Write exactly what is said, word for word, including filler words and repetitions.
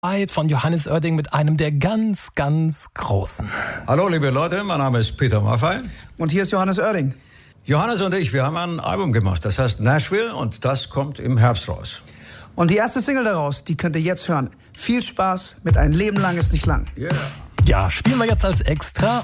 Von Johannes Oerding mit einem der ganz, ganz Großen. Hallo liebe Leute, mein Name ist Peter Maffay. Und hier ist Johannes Oerding. Johannes und ich, wir haben ein Album gemacht, das heißt Nashville und das kommt im Herbst raus. Und die erste Single daraus, die könnt ihr jetzt hören. Viel Spaß mit Ein Leben lang ist nicht lang. Yeah. Ja, spielen wir jetzt als Extra